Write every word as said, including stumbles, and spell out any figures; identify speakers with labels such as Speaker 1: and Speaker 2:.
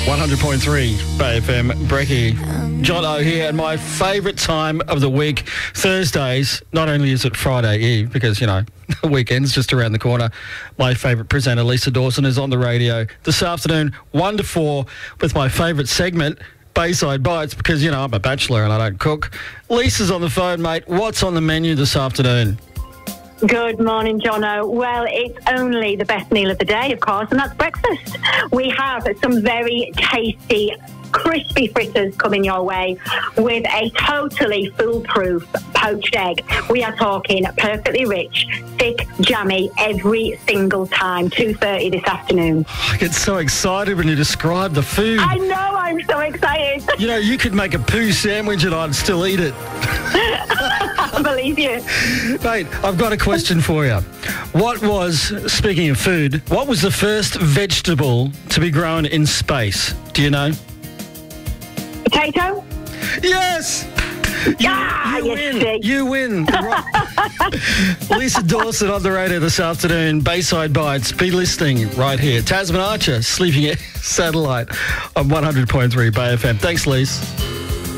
Speaker 1: one hundred point three Bay F M, Brecky. John O here, and my favourite time of the week, Thursdays. Not only is it Friday Eve, because, you know, the weekend's just around the corner. My favourite presenter, Lisa Dawson, is on the radio this afternoon, one to four, with my favourite segment, Bayside Bites, because, you know, I'm a bachelor and I don't cook. Lisa's on the phone, mate. What's on the menu this afternoon?
Speaker 2: Good morning, Jono. Well, it's only the best meal of the day, of course, and that's breakfast. We have some very tasty, crispy fritters coming your way with a totally foolproof poached egg. We are talking perfectly rich, thick, jammy every single time, two thirty this afternoon.
Speaker 1: I get so excited when you describe the food.
Speaker 2: I know, I'm so excited.
Speaker 1: You know, you could make a poo sandwich and I'd still eat it.
Speaker 2: I believe you.
Speaker 1: Mate, I've got a question for you. What was, speaking of food, what was the first vegetable to be grown in space? Do you know?
Speaker 2: Potato?
Speaker 1: Yes! You,
Speaker 2: Ah,
Speaker 1: you
Speaker 2: you
Speaker 1: win.
Speaker 2: see.
Speaker 1: You win. Right. Lisa Dawson on the radio this afternoon. Bayside Bites. Be listening right here. Tasman Archer, Sleeping Satellite on one hundred point three Bay F M. Thanks, Lise.